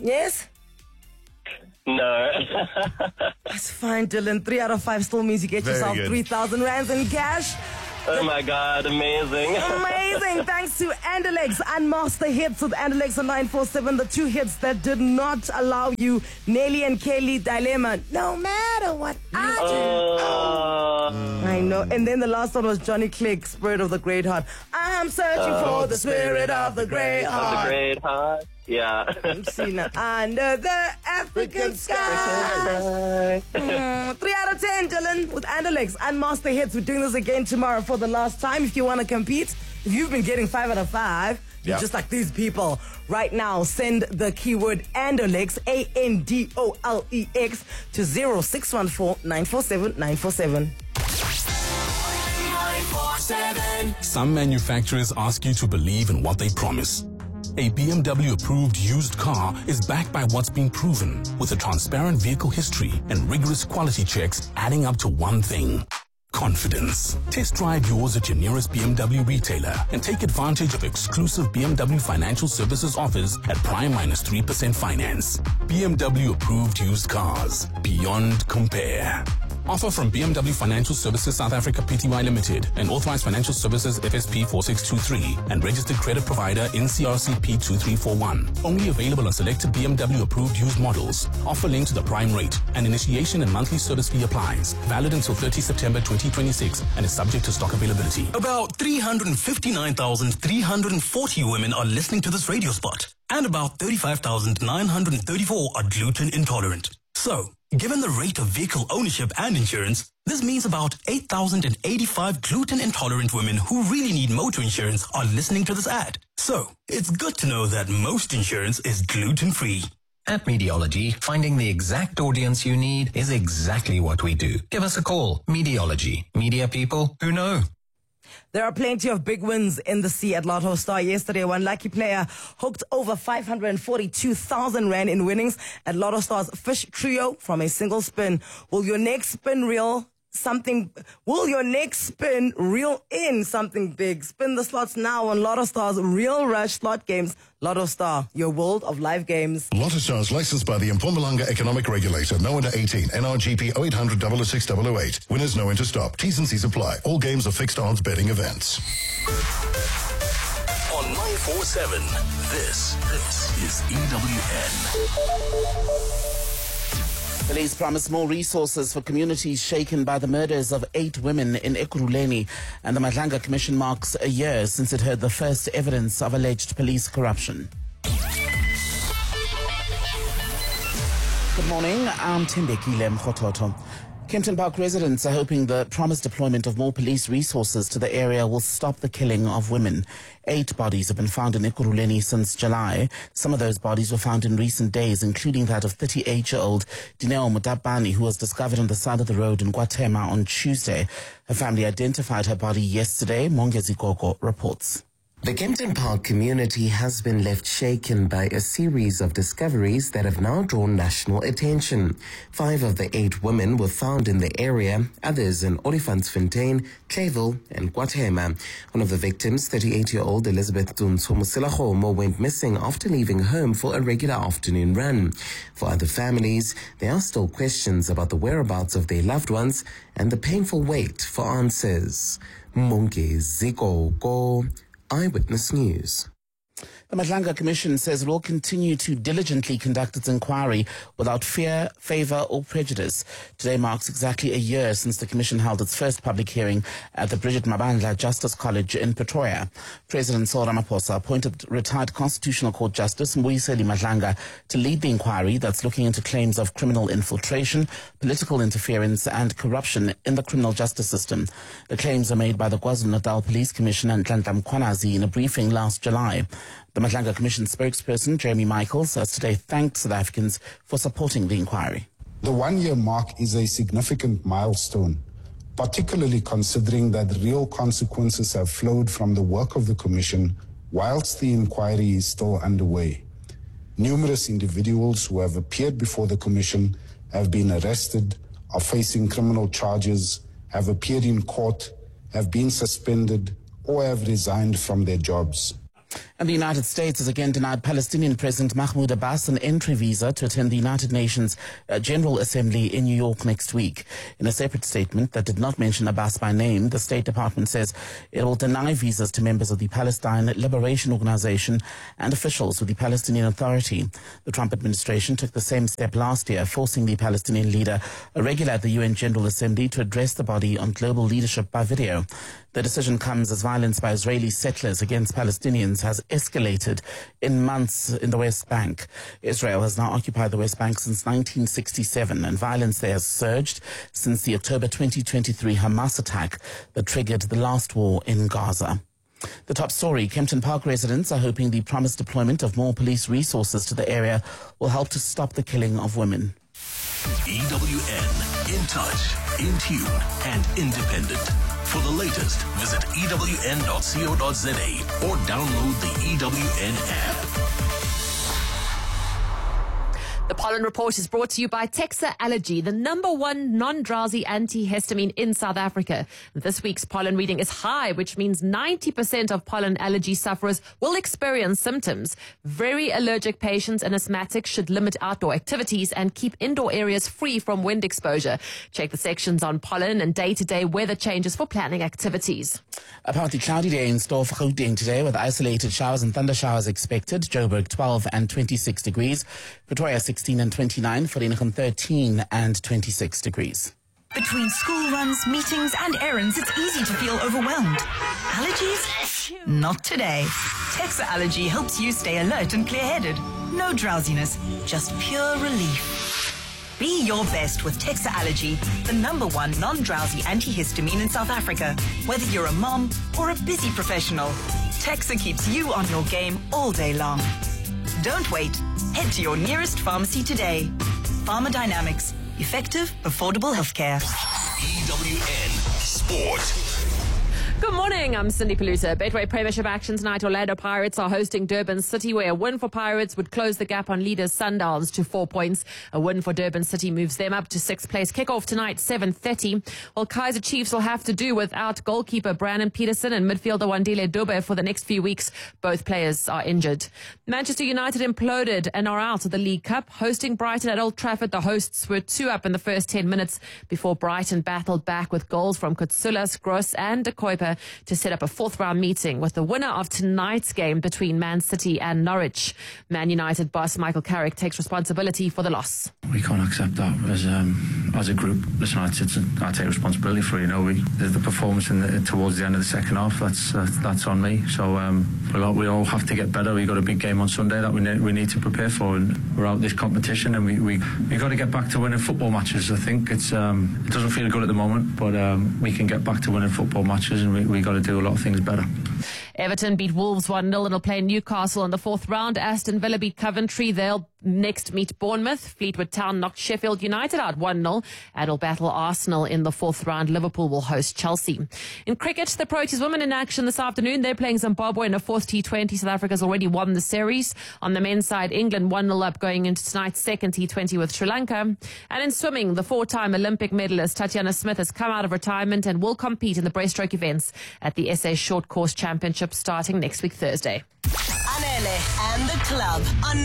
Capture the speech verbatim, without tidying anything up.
Yes? No. That's fine, Dylan. Three out of five still means you get Very yourself good. three thousand rands in cash. Oh my God, amazing. Amazing. Thanks to Anderlex and Master Hits with Anderlex on nine four seven. The two hits that did not allow you. Nelly and Kelly, Dilemma. No matter what I do. Oh. I know. And then the last one was Johnny Clegg, Spirit of the Great Heart. I'm searching Oh, for the Spirit of the Great Of the Heart. great heart. Yeah. Seen it under the African sky. Mm, three out of ten, Dylan, with Anderlex and Master Hits. We're doing this again tomorrow for the last time. If you want to compete, if you've been getting five out of five, you're Yeah. just like these people. Right now, send the keyword Anderlex, A N D O L E X, to zero six one four nine four seven nine four seven. Some manufacturers ask you to believe in what they promise. A B M W-approved used car is backed by what's been proven, with a transparent vehicle history and rigorous quality checks adding up to one thing: confidence. Test drive yours at your nearest B M W retailer and take advantage of exclusive B M W Financial Services offers at prime minus three percent finance. B M W-approved used cars. Beyond compare. Offer from B M W Financial Services South Africa Pty Limited and Authorized Financial Services F S P four six two three and Registered Credit Provider N C R C P two three four one. Only available on selected B M W approved used models. Offer linked to the prime rate and initiation and monthly service fee applies. Valid until thirtieth September twenty twenty-six and is subject to stock availability. About three hundred fifty-nine thousand three hundred forty women are listening to this radio spot, and about thirty-five thousand nine hundred thirty-four are gluten intolerant. So, given the rate of vehicle ownership and insurance, this means about eight thousand eighty-five gluten intolerant women who really need motor insurance are listening to this ad. So, it's good to know that most insurance is gluten free. At Mediology, finding the exact audience you need is exactly what we do. Give us a call. Mediology. Media people who know. There are plenty of big wins in the sea at Lotto Star. Yesterday, one lucky player hooked over five hundred forty-two thousand rand in winnings at Lotto Star's Fish Trio from a single spin. Will your next spin reel something? Will your next spin reel in something big? Spin the slots now on Lotto Star's Real Rush slot games. Lotto Star, your world of live games. Lotto Stars licensed by the Mpumalanga Economic Regulator. No under eighteen. N R G P oh eight hundred, double oh six, double oh eight. Winners know when to stop. T's and C's apply. All games are fixed odds betting events. On nine four seven, this, this is E W N. Police promise more resources for communities shaken by the murders of eight women in Ekurhuleni, and the Madlanga Commission marks a year since it heard the first evidence of alleged police corruption. Good morning, I'm Timbekile Mkhototo. Kempton Park residents are hoping the promised deployment of more police resources to the area will stop the killing of women. Eight bodies have been found in Ekurhuleni since July. Some of those bodies were found in recent days, including that of thirty-eight-year-old Dineo Mutabani, who was discovered on the side of the road in Guatemala on Tuesday. Her family identified her body yesterday. Mongezi Gogo reports. The Kempton Park community has been left shaken by a series of discoveries that have now drawn national attention. Five of the eight women were found in the area, others in Olifantsfontein, Clayville and Guatemala. One of the victims, thirty-eight-year-old Elizabeth Tunso Musilahomo, went missing after leaving home for a regular afternoon run. For other families, there are still questions about the whereabouts of their loved ones and the painful wait for answers. Mongezi Gogo, Eyewitness News. The Madlanga Commission says it will continue to diligently conduct its inquiry without fear, favour or prejudice. Today marks exactly a year since the Commission held its first public hearing at the Bridget Mabandla Justice College in Pretoria. President Cyril Ramaphosa appointed retired Constitutional Court Justice Mbuyiseli Madlanga to lead the inquiry that's looking into claims of criminal infiltration, political interference and corruption in the criminal justice system. The claims are made by the KwaZulu-Natal Police Commissioner Nhlanhla Mkhwanazi in a briefing last July. The Madlanga Commission spokesperson, Jeremy Michaels, has today thanked South Africans for supporting the inquiry. The one-year mark is a significant milestone, particularly considering that real consequences have flowed from the work of the Commission whilst the inquiry is still underway. Numerous individuals who have appeared before the Commission have been arrested, are facing criminal charges, have appeared in court, have been suspended, or have resigned from their jobs. And the United States has again denied Palestinian President Mahmoud Abbas an entry visa to attend the United Nations uh, General Assembly in New York next week. In a separate statement that did not mention Abbas by name, the State Department says it will deny visas to members of the Palestine Liberation Organization and officials with the Palestinian Authority. The Trump administration took the same step last year, forcing the Palestinian leader, a regular at the U N General Assembly, to address the body on global leadership by video. The decision comes as violence by Israeli settlers against Palestinians has escalated in months in the West Bank. Israel has now occupied the West Bank since nineteen sixty-seven, and violence there has surged since the October twenty twenty-three Hamas attack that triggered the last war in Gaza. The top story: Kempton Park residents are hoping the promised deployment of more police resources to the area will help to stop the killing of women. E W N, in touch, in tune, and independent. For the latest, visit E W N dot co dot za or download the E W N app. The Pollen Report is brought to you by Texa Allergy, the number one non-drowsy antihistamine in South Africa. This week's pollen reading is high, which means ninety percent of pollen allergy sufferers will experience symptoms. Very allergic patients and asthmatics should limit outdoor activities and keep indoor areas free from wind exposure. Check the sections on pollen and day-to-day weather changes for planning activities. A partly cloudy day in store for Gauteng today, with isolated showers and thunder showers expected. Joburg twelve and twenty-six degrees. Pretoria sixteen and twenty-nine. Vereeniging thirteen and twenty-six degrees. Between school runs, meetings and errands, it's easy to feel overwhelmed. Allergies? Not today. Texa Allergy helps you stay alert and clear-headed. No drowsiness, just pure relief. Be your best with Texa Allergy, the number one non-drowsy antihistamine in South Africa. Whether you're a mom or a busy professional, Texa keeps you on your game all day long. Don't wait. Head to your nearest pharmacy today. Pharmadynamics. Effective, affordable healthcare. E W N Sport. Good morning, I'm Cindy Paluta. Betway Premiership action tonight. Orlando Pirates are hosting Durban City, where a win for Pirates would close the gap on leaders Sundowns to four points. A win for Durban City moves them up to sixth place. Kickoff tonight, seven thirty. Well, Kaizer Chiefs will have to do without goalkeeper Brandon Peterson and midfielder Wandile Dube for the next few weeks. Both players are injured. Manchester United imploded and are out of the League Cup. Hosting Brighton at Old Trafford, the hosts were two up in the first ten minutes before Brighton battled back with goals from Kutsulas, Gross and De Kuiper to set up a fourth round meeting with the winner of tonight's game between Man City and Norwich. Man United boss Michael Carrick takes responsibility for the loss. We can't accept that as um, as a group. Listen, I, I take responsibility for it. You know, we the, the performance in the, towards the end of the second half. That's uh, that's on me. So um, we all, we all have to get better. We got a big game on Sunday that we need, we need to prepare for, and we're out this competition, and we we we got to get back to winning football matches. I think it's um, it doesn't feel good at the moment, but um, we can get back to winning football matches, and we we got to do a lot of things better. Everton beat Wolves one nil and will play Newcastle in the fourth round. Aston Villa beat Coventry. They'll next meet Bournemouth. Fleetwood Town knocked Sheffield United out one nil and will battle Arsenal in the fourth round. Liverpool will host Chelsea. In cricket, the Proteas women in action this afternoon. They're playing Zimbabwe in a fourth T twenty. South Africa's already won the series. On the men's side, England one nil up going into tonight's second T twenty with Sri Lanka. And in swimming, the four-time Olympic medalist Tatiana Smith has come out of retirement and will compete in the breaststroke events at the S A Short Course Championship starting next week Thursday. Anele and the club on